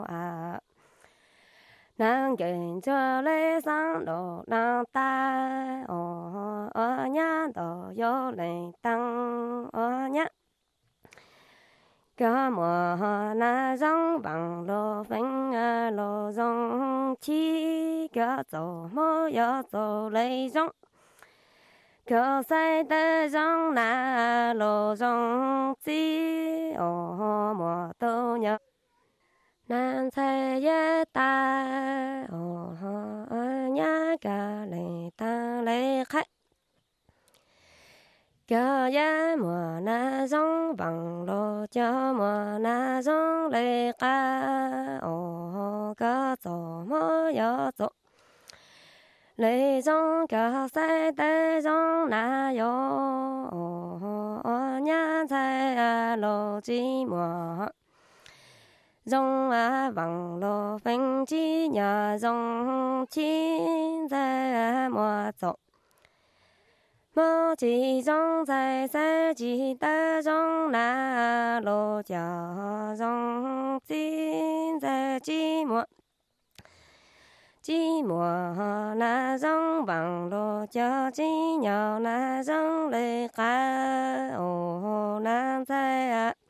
à nàng kiến cho lê sang đồ nàng ta ở nhà đồ yo lê tăng ở nhà cái mùa na rong bằng lô phanh lô rong chi cái tổ mô yo tổ lê rong cái sai tơ rong na lô rong chi mùa tô nhớ nan sai ye ta nhá cả lê ta lê khách cho ya mùa na rong bằng lô cho mùa na rong lê ca có tổ mô yo tổ lê rong cả sai tê rong na yo nhá sai lô chi mùa rong bằng lô phanh chi nhà rong chi ra mùa tổ mơ chỉ rong dài xa chỉ ta rong na lô chờ rong xin ra chi mùa na rong bằng lô chờ chi nhỏ na rong lê ca na xa